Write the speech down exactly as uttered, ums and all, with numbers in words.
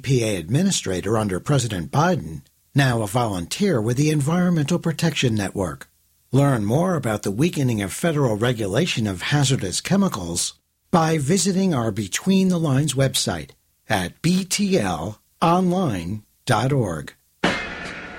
P A administrator under President Biden, now a volunteer with the Environmental Protection Network. Learn more about the weakening of federal regulation of hazardous chemicals by visiting our Between the Lines website at b t l online dot org.